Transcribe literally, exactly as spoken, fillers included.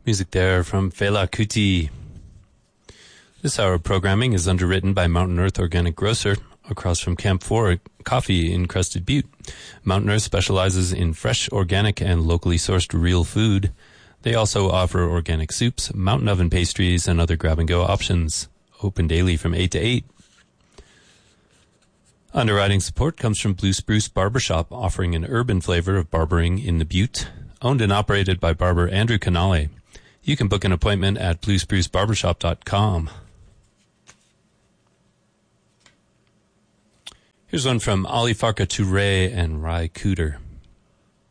Music there from Fela Kuti. This hour of programming is underwritten by Mountain Earth Organic Grocer across from Camp four Coffee in Crested Butte. Mountain Earth specializes in fresh, organic, and locally sourced real food. They also offer organic soups, mountain oven pastries, and other grab-and-go options. Open daily from eight to eight. Underwriting support comes from Blue Spruce Barbershop, offering an urban flavor of barbering in the Butte. Owned and operated by barber Andrew Canale. You can book an appointment at blue spruce barbershop dot com. Here's one from Ali Farka Touré and Rai Cooter.